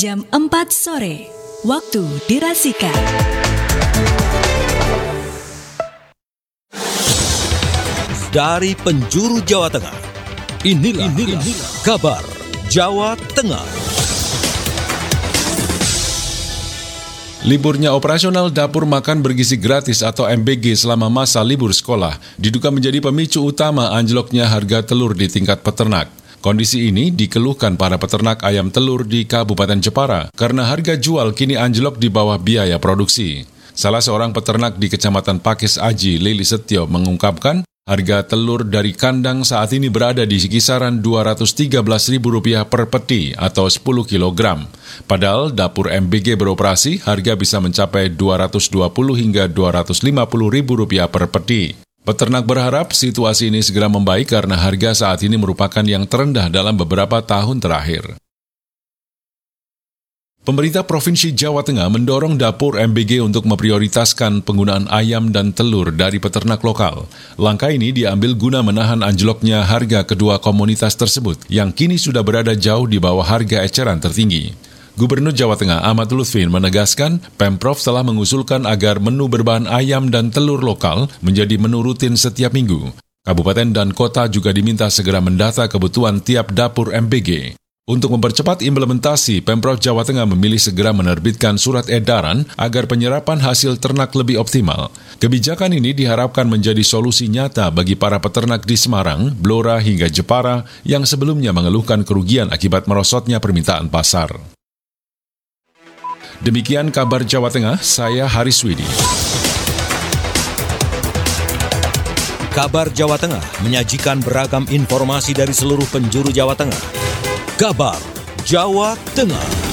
jam 4 sore. Waktu dirasikan. Dari penjuru Jawa Tengah, inilah kabar Jawa Tengah. Liburnya operasional dapur makan bergizi gratis atau MBG selama masa libur sekolah diduga menjadi pemicu utama anjloknya harga telur di tingkat peternak. Kondisi ini dikeluhkan para peternak ayam telur di Kabupaten Jepara karena harga jual kini anjlok di bawah biaya produksi. Salah seorang peternak di Kecamatan Pakis Aji, Lili Setio, mengungkapkan harga telur dari kandang saat ini berada di kisaran Rp213.000 per peti atau 10 kg. Padahal dapur MBG beroperasi, harga bisa mencapai Rp220 hingga Rp250.000 per peti. Peternak berharap situasi ini segera membaik karena harga saat ini merupakan yang terendah dalam beberapa tahun terakhir. Pemerintah Provinsi Jawa Tengah mendorong dapur MBG untuk memprioritaskan penggunaan ayam dan telur dari peternak lokal. Langkah ini diambil guna menahan anjloknya harga kedua komunitas tersebut yang kini sudah berada jauh di bawah harga eceran tertinggi. Gubernur Jawa Tengah Ahmad Lutfi menegaskan, Pemprov telah mengusulkan agar menu berbahan ayam dan telur lokal menjadi menu rutin setiap minggu. Kabupaten dan kota juga diminta segera mendata kebutuhan tiap dapur MBG. Untuk mempercepat implementasi, Pemprov Jawa Tengah memilih segera menerbitkan surat edaran agar penyerapan hasil ternak lebih optimal. Kebijakan ini diharapkan menjadi solusi nyata bagi para peternak di Semarang, Blora hingga Jepara yang sebelumnya mengeluhkan kerugian akibat merosotnya permintaan pasar. Demikian kabar Jawa Tengah, saya Haris Widi. Kabar Jawa Tengah menyajikan beragam informasi dari seluruh penjuru Jawa Tengah. Kabar Jawa Tengah.